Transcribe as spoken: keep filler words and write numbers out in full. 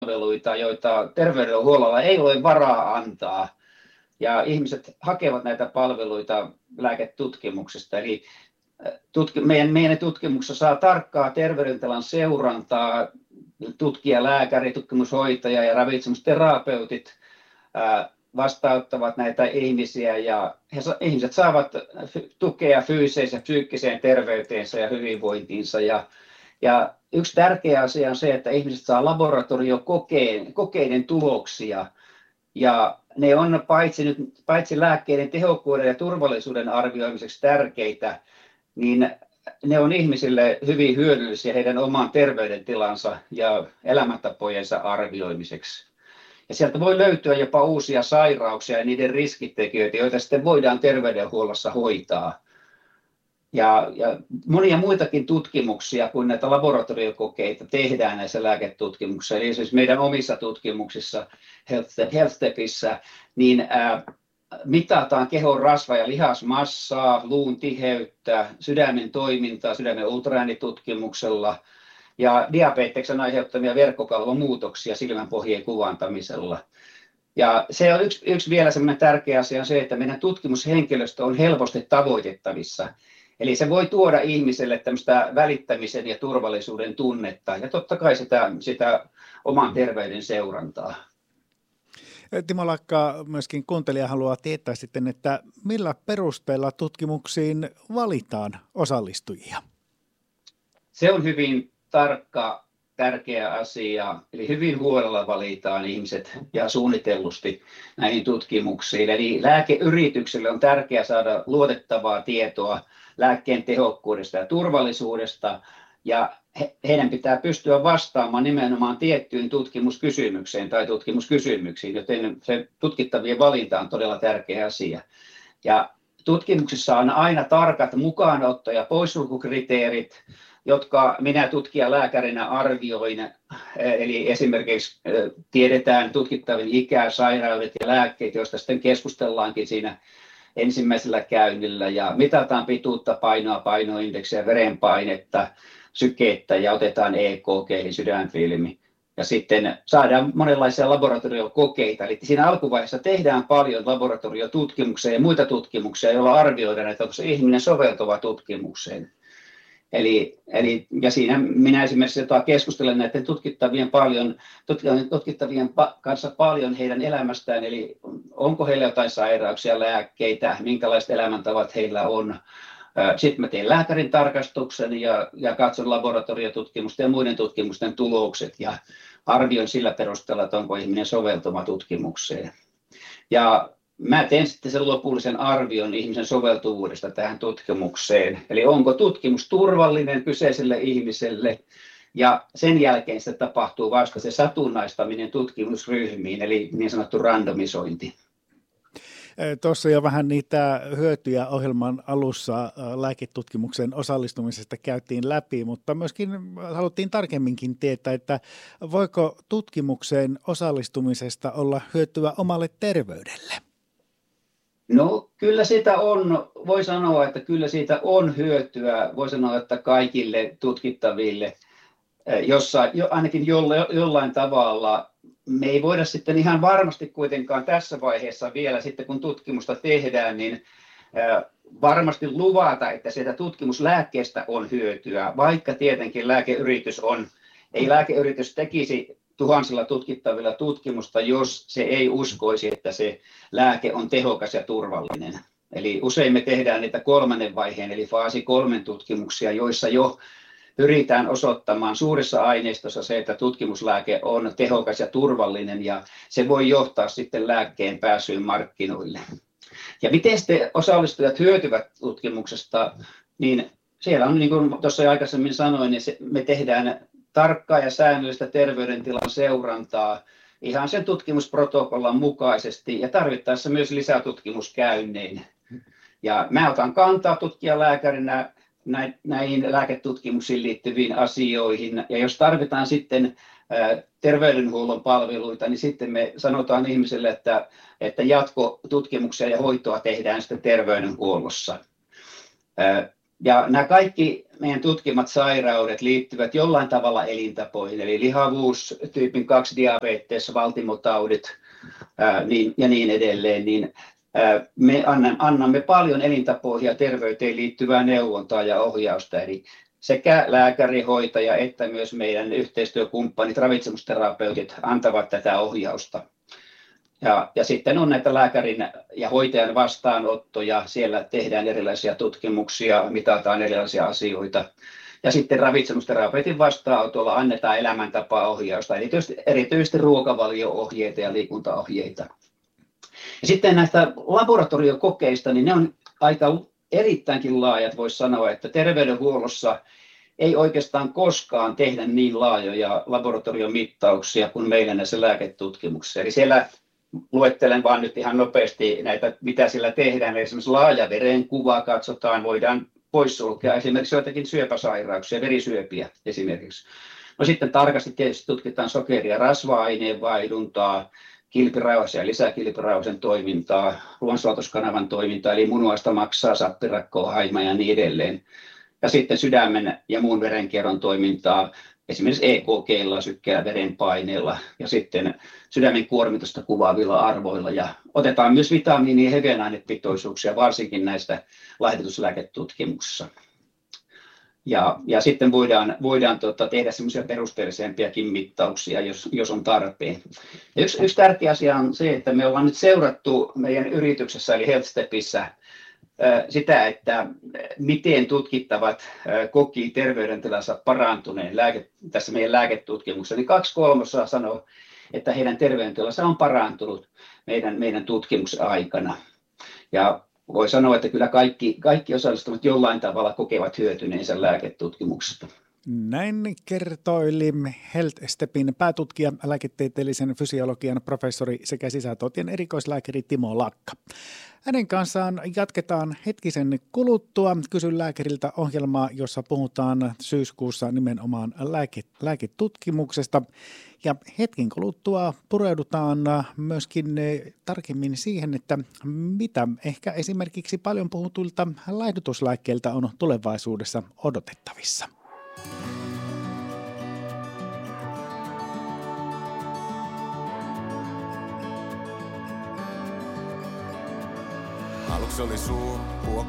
palveluita, joita terveydenhuollolla ei ole varaa antaa. Ja ihmiset hakevat näitä palveluita lääketutkimuksesta. Eli tutki, meidän, meidän tutkimuksessa saa tarkkaa terveydentilan seurantaa, tutkija, lääkäri, tutkimushoitaja ja ravitsemusterapeutit ää, vastaanottavat näitä ihmisiä ja he, ihmiset saavat tukea fyysiseen ja psyykkiseen terveyteensä ja hyvinvointiinsa. Ja, ja yksi tärkeä asia on se, että ihmiset saa laboratoriokokeiden tuloksia. Ja ne on paitsi, nyt, paitsi lääkkeiden tehokkuuden ja turvallisuuden arvioimiseksi tärkeitä, niin ne on ihmisille hyvin hyödyllisiä heidän oman terveydentilansa ja elämäntapojensa arvioimiseksi. Ja sieltä voi löytyä jopa uusia sairauksia ja niiden riskitekijöitä, joita sitten voidaan terveydenhuollossa hoitaa. Ja, ja monia muitakin tutkimuksia kuin näitä laboratoriokokeita tehdään näissä lääketutkimuksissa. Eli esimerkiksi meidän omissa tutkimuksissa HealthTechissä niin ää, mitataan kehon rasva- ja lihasmassaa, luun tiheyttä, sydämen toimintaa sydämen ultraäänitutkimuksella ja diabeteksen aiheuttamia verkkokalvomuutoksia silmänpohjien kuvantamisella. Ja se on yksi, yksi vielä semmoinen tärkeä asia on se, että meidän tutkimushenkilöstö on helposti tavoitettavissa. Eli se voi tuoda ihmiselle tämmöistä välittämisen ja turvallisuuden tunnetta ja totta kai sitä, sitä oman terveyden seurantaa. Timo Lakka, myöskin kuuntelija haluaa tietää sitten, että millä perusteella tutkimuksiin valitaan osallistujia? Se on hyvin tarkka, tärkeä asia. Eli hyvin huolella valitaan ihmiset ja suunnitellusti näihin tutkimuksiin. Eli lääkeyritykselle on tärkeää saada luotettavaa tietoa lääkkeen tehokkuudesta ja turvallisuudesta. Ja he, heidän pitää pystyä vastaamaan nimenomaan tiettyyn tutkimuskysymykseen tai tutkimuskysymyksiin, joten se tutkittavien valinta on todella tärkeä asia. Ja tutkimuksissa on aina tarkat mukaanotto- ja poissulkukriteerit, jotka minä tutkijalääkärinä arvioin. Eli esimerkiksi tiedetään tutkittavien ikä, sairaudet ja lääkkeet, joista sitten keskustellaankin siinä ensimmäisellä käynnillä ja mitataan pituutta, painoa, painoindeksiä, verenpainetta, sykettä ja otetaan E K G eli sydänfilmi. Ja sitten saadaan monenlaisia laboratoriokokeita. Eli siinä alkuvaiheessa tehdään paljon laboratoriotutkimuksia ja muita tutkimuksia, joilla arvioidaan, että onko se ihminen soveltuva tutkimukseen. Eli, eli, ja siinä minä esimerkiksi keskustelen näiden tutkittavien, paljon, tutkittavien kanssa paljon heidän elämästään, eli onko heillä jotain sairauksia, lääkkeitä, minkälaiset elämäntavat heillä on. Sitten mä teen lääkärin tarkastuksen ja, ja katson laboratoriotutkimusten ja muiden tutkimusten tulokset ja arvioin sillä perusteella, että onko ihminen soveltuma tutkimukseen. Ja mä teen sitten sen lopullisen arvion ihmisen soveltuvuudesta tähän tutkimukseen. Eli onko tutkimus turvallinen kyseiselle ihmiselle ja sen jälkeen se tapahtuu vasta se satunnaistaminen tutkimusryhmiin, eli niin sanottu randomisointi. Tuossa jo vähän niitä hyötyjä ohjelman alussa lääketutkimuksen osallistumisesta käytiin läpi, mutta myöskin haluttiin tarkemminkin tietää, että voiko tutkimukseen osallistumisesta olla hyötyä omalle terveydelle? No kyllä siitä on, voi sanoa, että kyllä siitä on hyötyä, voi sanoa, että kaikille tutkittaville, jossa jo, ainakin jollain tavalla. Me ei voida sitten ihan varmasti kuitenkaan tässä vaiheessa vielä sitten kun tutkimusta tehdään, niin varmasti luvata, että sieltä tutkimuslääkkeestä on hyötyä, vaikka tietenkin lääkeyritys on, ei lääkeyritys tekisi tuhansilla tutkittavilla tutkimusta, jos se ei uskoisi, että se lääke on tehokas ja turvallinen. Eli usein me tehdään niitä kolmannen vaiheen, eli faasi kolmen tutkimuksia, joissa jo pyritään osoittamaan suurissa aineistossa se, että tutkimuslääke on tehokas ja turvallinen ja se voi johtaa sitten lääkkeen pääsyyn markkinoille. Ja miten sitten osallistujat hyötyvät tutkimuksesta, niin siellä on, niin kuin tuossa aikaisemmin sanoin, niin se, me tehdään tarkkaa ja säännöllistä terveydentilan seurantaa ihan sen tutkimusprotokollan mukaisesti ja tarvittaessa myös lisätutkimuskäynnein. Ja mä otan kantaa tutkijalääkärinä näihin lääketutkimuksiin liittyviin asioihin. Ja jos tarvitaan sitten terveydenhuollon palveluita, niin sitten me sanotaan ihmiselle, että, että jatkotutkimuksia ja hoitoa tehdään sitten terveydenhuollossa. Ja nämä kaikki meidän tutkimat sairaudet liittyvät jollain tavalla elintapoihin, eli lihavuus, tyypin kaksi diabetes, valtimotaudit ää, niin, ja niin edelleen, niin ää, me annamme paljon elintapoihin ja terveyteen liittyvää neuvontaa ja ohjausta, eli sekä lääkäri, hoitaja että myös meidän yhteistyökumppanit, ravitsemusterapeutit antavat tätä ohjausta. Ja, ja sitten on näitä lääkärin ja hoitajan vastaanottoja, siellä tehdään erilaisia tutkimuksia, mitataan erilaisia asioita. Ja sitten ravitsemusterapeutin vastaanotolla annetaan elämäntapaohjausta, erityisesti, erityisesti ruokavalio-ohjeita ja liikuntaohjeita. Ja sitten näistä laboratoriokokeista, niin ne on aika erittäinkin laajat, voisi sanoa, että terveydenhuollossa ei oikeastaan koskaan tehdä niin laajoja laboratoriomittauksia kuin meillä näissä lääketutkimuksissa. Eli siellä luettelen vaan nyt ihan nopeasti näitä, mitä sillä tehdään. Esimerkiksi laaja verenkuva katsotaan, voidaan poissulkea esimerkiksi joitakin syöpäsairauksia, verisyöpiä esimerkiksi. No sitten tarkasti tietysti tutkitaan sokeri- ja rasva-aineen vaihduntaa, kilpirauhasen ja lisäkilpirauhasen toimintaa, luonsolatuskanavan toimintaa, eli munuaista maksaa, sappirakkoa, haima ja niin edelleen. Ja sitten sydämen ja muun verenkierron toimintaa, esimerkiksi E K G:lla, sykkeellä, verenpaineella ja sitten sydämen kuormitusta kuvaavilla arvoilla. Ja otetaan myös vitamiini- ja hevenainepitoisuuksia, varsinkin näistä laihdutuslääketutkimuksissa. Ja, ja sitten voidaan, voidaan tota, tehdä semmoisia perusteellisempiakin mittauksia, jos, jos on tarpeen. Ja yksi, yksi tärkeä asia on se, että me ollaan nyt seurattu meidän yrityksessä eli HealthStepissä sitä, että miten tutkittavat koki terveydentilansa parantuneen lääke, tässä meidän lääketutkimuksessa. Niin kaksi kolmasosaa sanoo, että heidän terveydentilansa on parantunut meidän, meidän tutkimuksen aikana. Ja voi sanoa, että kyllä kaikki, kaikki osallistuvat jollain tavalla kokevat hyötyneensä lääketutkimuksesta. Näin kertoili HealthStepin päätutkija, lääketieteellisen fysiologian professori sekä sisätautien erikoislääkäri Timo Lakka. Hänen kanssaan jatketaan hetkisen kuluttua. Kysyn lääkäriltä ohjelmaa, jossa puhutaan syyskuussa nimenomaan lääke, lääketutkimuksesta. Ja hetken kuluttua pureudutaan myöskin tarkemmin siihen, että mitä ehkä esimerkiksi paljon puhutulta laihdutuslääkkeiltä on tulevaisuudessa odotettavissa. Aluksi oli suu,